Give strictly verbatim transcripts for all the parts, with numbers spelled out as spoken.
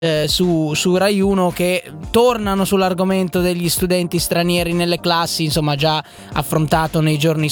Eh, su, su Rai uno, che tornano sull'argomento degli studenti stranieri nelle classi, insomma già affrontato nei giorni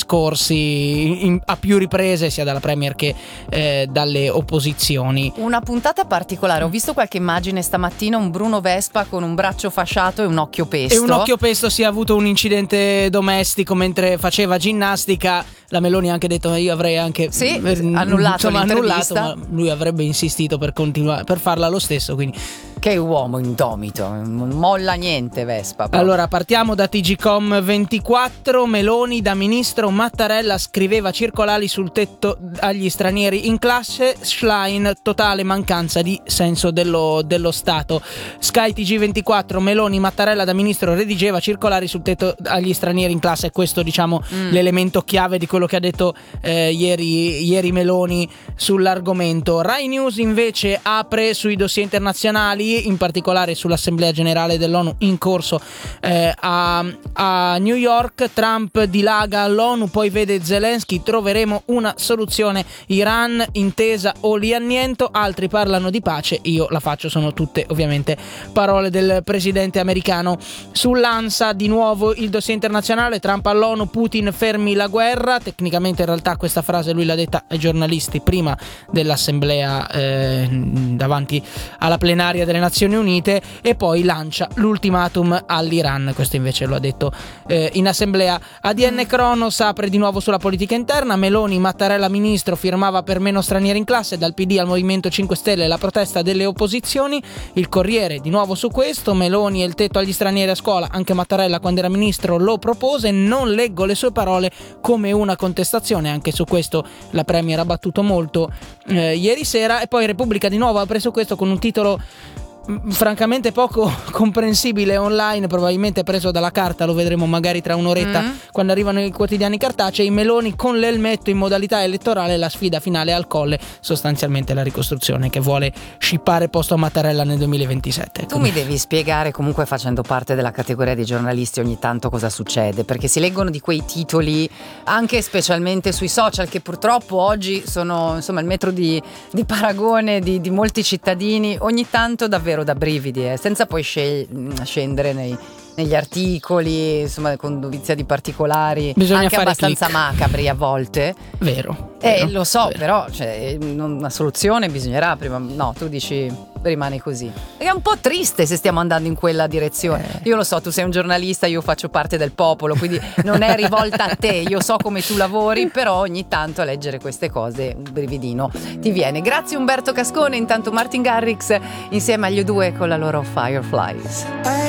scorsi in, a più riprese, sia dalla Premier che eh, dalle opposizioni. Una puntata particolare, ho visto qualche immagine stamattina, un Bruno Vespa con un braccio fasciato e un occhio pesto. E un occhio pesto, si è avuto un incidente domestico mentre faceva ginnastica. La Meloni ha anche detto che io avrei anche sì, eh, annullato insomma, l'intervista, annullato, ma lui avrebbe insistito per continuare, per farla lo stesso, quindi che uomo indomito, non molla niente Vespa proprio. Allora partiamo da T G Com ventiquattro. Meloni da ministro Mattarella scriveva circolari sul tetto agli stranieri in classe. Schlein, totale mancanza di senso dello, dello Stato. Sky T G ventiquattro, Meloni Mattarella da ministro redigeva circolari sul tetto agli stranieri in classe. Questo diciamo mm. l'elemento chiave di quello che ha detto eh, ieri, ieri Meloni sull'argomento. Rai News invece apre sui dossier internazionali, in particolare sull'Assemblea Generale dell'ONU in corso eh, a, a New York. Trump dilaga all'ONU, poi vede Zelensky, troveremo una soluzione, Iran, intesa o lì anniento, altri parlano di pace, io la faccio, sono tutte ovviamente parole del presidente americano. Sull'ANSA di nuovo il dossier internazionale, Trump all'ONU, Putin fermi la guerra. Tecnicamente in realtà questa frase lui l'ha detta ai giornalisti prima dell'assemblea eh, davanti alla plenaria delle Nazioni Unite, e poi lancia l'ultimatum all'Iran. Questo invece lo ha detto eh, in assemblea. A D N Cronos apre di nuovo sulla politica interna. Meloni, Mattarella ministro, firmava per meno stranieri in classe. Dal P D al Movimento cinque Stelle la protesta delle opposizioni. Il Corriere di nuovo su questo. Meloni e il tetto agli stranieri a scuola, anche Mattarella quando era ministro lo propose. Non leggo le sue parole come una contestazione, anche su questo la Premier ha battuto molto eh, ieri sera. E poi Repubblica di nuovo ha preso questo con un titolo francamente poco comprensibile online, probabilmente preso dalla carta, lo vedremo magari tra un'oretta mm. quando arrivano i quotidiani cartacei. Meloni con l'elmetto in modalità elettorale, la sfida finale al Colle, sostanzialmente la ricostruzione che vuole scippare posto a Mattarella nel duemilaventisette. Tu mi devi spiegare, comunque facendo parte della categoria dei giornalisti, ogni tanto cosa succede, perché si leggono di quei titoli anche specialmente sui social, che purtroppo oggi sono insomma il metro di, di paragone di, di molti cittadini. Ogni tanto davvero da brividi, eh, senza poi scel- scendere nei, negli articoli, insomma con dovizia di particolari. Bisogna anche fare abbastanza click. macabri a volte. Vero. Eh, vero, lo so, vero. però cioè, una soluzione bisognerà prima. No, tu dici rimane così. È un po' triste se stiamo andando in quella direzione. Io lo so, tu sei un giornalista, io faccio parte del popolo, quindi non è rivolta a te. Io so come tu lavori, però ogni tanto a leggere queste cose un brividino ti viene. Grazie Umberto Cascone. Intanto Martin Garrix insieme agli U due con la loro Fireflies.